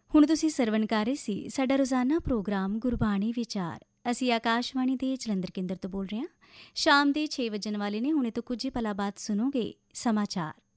ਹੁਣ ਤੁਸੀਂ ਸਰਵਣ ਕਰ ਰਹੇ ਸੀ ਸਾਡਾ ਰੋਜ਼ਾਨਾ ਪ੍ਰੋਗਰਾਮ ਗੁਰਬਾਣੀ ਵਿਚਾਰ। ਅਸੀਂ ਆਕਾਸ਼ਵਾਣੀ ਦੇ ਜਲੰਧਰ ਕੇਂਦਰ ਤੋਂ ਬੋਲ ਰਹੇ ਹਾਂ। ਸ਼ਾਮ ਦੇ 6 ਵੱਜਣ ਵਾਲੇ ਨੇ। ਹੁਣੇ ਤੋਂ ਕੁਝ ਹੀ ਪਲਾਂ ਬਾਅਦ ਸੁਣੋਗੇ ਸਮਾਚਾਰ।